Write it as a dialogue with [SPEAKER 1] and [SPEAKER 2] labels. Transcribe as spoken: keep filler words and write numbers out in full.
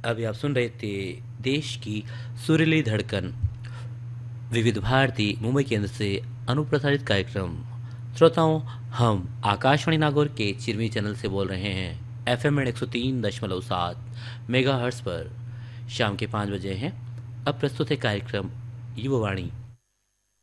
[SPEAKER 1] अभी आप सुन रहे थे देश की सुरीली धड़कन विविध भारती मुंबई केंद्र से अनुप्रसारित कार्यक्रम। श्रोताओं, हम आकाशवाणी नागौर के चिरमी चैनल से बोल रहे हैं। एफ एम एक सौ तीन दशमलव सात मेगा हर्ट्स पर शाम के पाँच बजे हैं। अब प्रस्तुत है कार्यक्रम युववाणी।